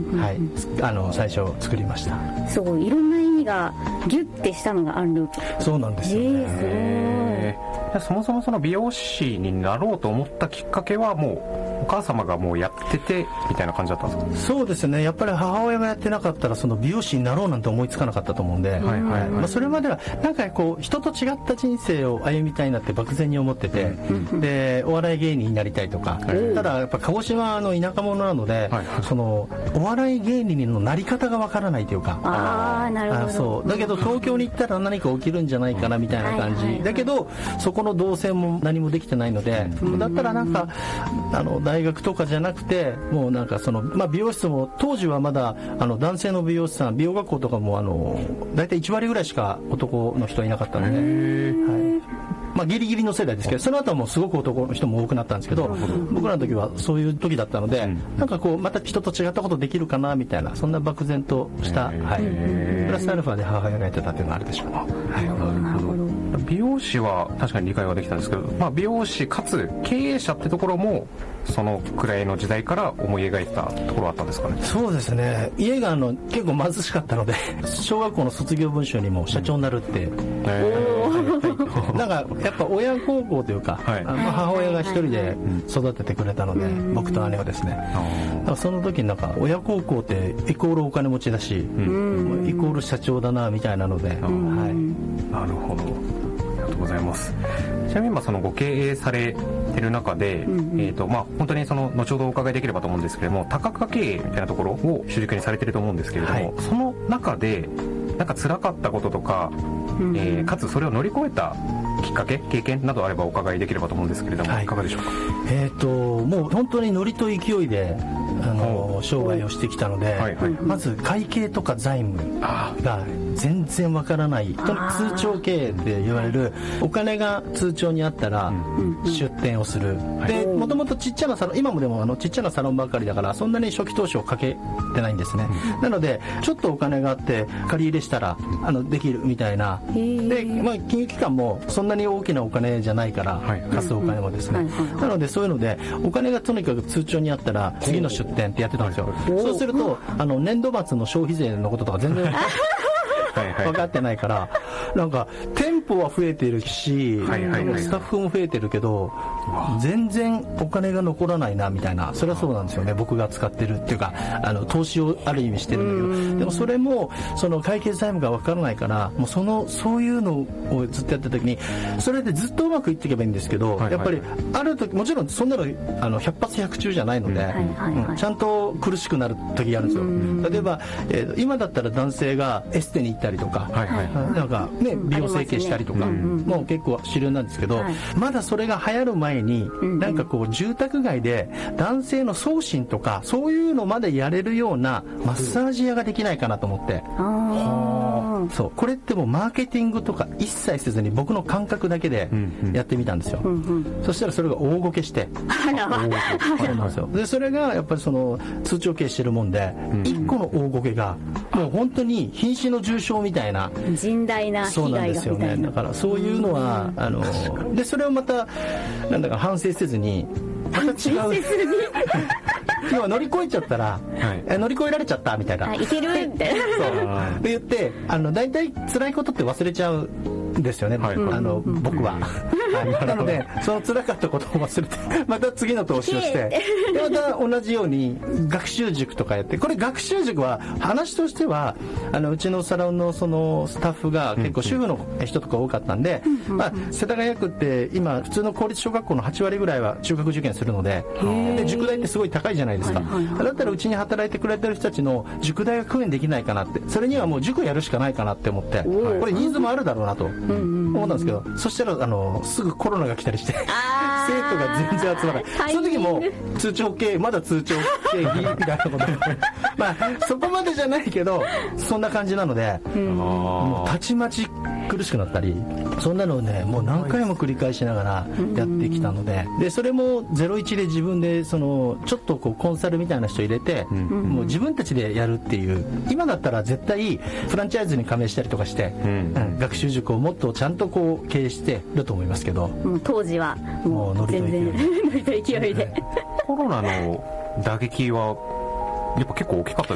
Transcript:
はい、最初作りました。 すごいいろんな意味がギュッてしたのがアンループ。 そうなんですよね。 そもそもその美容師になろうと思ったきっかけはもうお母様がもうやっててみたいな感じだったんですか？ そうですね、やっぱり母親がやってなかったらその美容師になろうなんて思いつかなかったと思うんで、それまではなんかこう人と違った人生を歩みたいなって漠然に思ってて、でお笑い芸人になりたいとか、ただやっぱ鹿児島の田舎者なので、そのお笑い芸人のなり方がわからないというか、 なるほど。 そうだけど東京に行ったら何か起きるんじゃないかなみたいな感じ、だけどそこの動線も何もできてないので、だったらなんか大学とかじゃなくて、もうなんかその、美容室も当時はまだ男性の美容師さん、美容学校とかも大体1割ぐらいしか男の人はいなかったので、ギリギリの世代ですけど、その後はもうすごく男の人も多くなったんですけど、僕らの時はそういう時だったので、なんかこうまた人と違ったことできるかなみたいな、そんな漠然とした、プラスアルファで母親がやってたっていうのがあるでしょう。 なるほど。 美容師は確かに理解はできたんですけど、美容師かつ経営者ってところもそのくらいの時代から思い描いてたところあったんですかね？ そうですね、家が結構貧しかったので小学校の卒業文集にも社長になるってなんかやっぱ親孝行というか、母親が一人で育ててくれたので、僕と姉はですね、だからその時になんか親孝行ってイコールお金持ちだし、イコール社長だなみたいなので、なるほど、ありがとうございます。ちなみに今そのご経営されてる中で、本当にその後ほどお伺いできればと思うんですけれども、多角化経営みたいなところを主軸にされてると思うんですけれども、その中でなんか辛かったこととか、かつそれを乗り越えたきっかけ、経験などあればお伺いできればと思うんですけれども、いかがでしょうか？ もう本当にノリと勢いで商売をしてきたので、まず会計とか財務が全然わからない、通帳経営って言われる、お金が通帳にあったら出店をする、でもともとちっちゃなサロン、今もでもちっちゃなサロンばっかりだからそんなに初期投資をかけてないんですね、なのでちょっとお金があって借り入れしたらできるみたいなで、金融機関もそんなに大きなお金じゃないから、貸すお金もですね、なのでそういうのでお金がとにかく通帳にあったら次の出店ってやってたんですよ。そうすると年度末の消費税のこととか全然分かってないから、なんか店舗は増えてるし、スタッフも増えてるけど全然お金が残らないなみたいな、それはそうなんですよね。僕が使ってるっていうか投資をある意味してるんだけど、でもそれもその会計財務が分からないから、もうそういうのをずっとやった時に、それでずっとうまくいっていけばいいんですけど、やっぱりある時もちろんそんなの100発100中じゃないので、ちゃんと苦しくなる時があるんですよ。例えば今だったら男性がエステに行ったりとか、なんかね、美容整形したりとか、もう結構主流なんですけど、まだそれが流行る前に、なんかこう住宅街で男性の送信とかそういうのまでやれるようなマッサージ屋ができないかなと思って、そうこれってもうマーケティングとか一切せずに僕の感覚だけでやってみたんですよ。そしたらそれが大ごけして、そうなんですよ。でそれがやっぱりその通帳経営してるもんで、1個の大ごけがもう本当に瀕死の重傷みたいな、 甚大な被害がみたいな。そうなんですよね。だからそういうのはでそれをまたなんだか反省せずに、また違う要は乗り越えちゃったら、乗り越えられちゃったみたいな、 いけるみたいなそうで言って大体辛いことって忘れちゃうんですよね、僕は。なのでその辛かったことを忘れてまた次の投資をして、でまた同じように学習塾とかやって、これ学習塾は話としてはうちのサロンのそのスタッフが結構主婦の人とか多かったんで、世田谷区って今普通の公立小学校の8割ぐらいは中学受験するので、で塾代ってすごい高いじゃないですか。だったらうちに働いてくれてる人たちの塾代が工面できないかなって、それにはもう塾やるしかないかなって思って、これニーズもあるだろうなと思ったんですけど、そしたらすぐコロナが来たりして生徒が全然集まらない。その時も通帳経営、まだ通帳経費みたいなことそこまでじゃないけどそんな感じなので、もうたちまち苦しくなったり、そんなのをねもう何回も繰り返しながらやってきたので、でそれも01で自分でちょっとこうコンサルみたいな人入れて、もう自分たちでやるっていう。今だったら絶対フランチャイズに加盟したりとかして、学習塾をもっとちゃんとこう経営してると思いますけど、 もう当時はもう全然ノリと勢いでコロナの打撃はやっぱ結構大きかった